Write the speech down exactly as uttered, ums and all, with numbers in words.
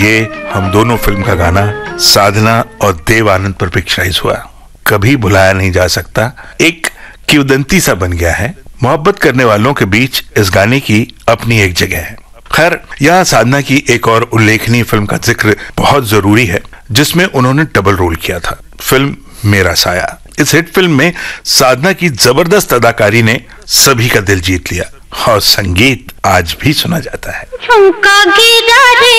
ये हम दोनों फिल्म का गाना साधना और देव आनंद पर पिक्चराइज हुआ। कभी भुलाया नहीं जा सकता, एक किंवदंती सा बन गया है। मोहब्बत करने वालों के बीच इस गाने की अपनी एक जगह है। खैर, यहाँ साधना की एक और उल्लेखनीय फिल्म का जिक्र बहुत जरूरी है, जिसमें उन्होंने डबल रोल किया था, फिल्म मेरा साया। इस हिट फिल्म में साधना की जबरदस्त अदाकारी ने सभी का दिल जीत लिया और संगीत आज भी सुना जाता है। झुमका गिरा रे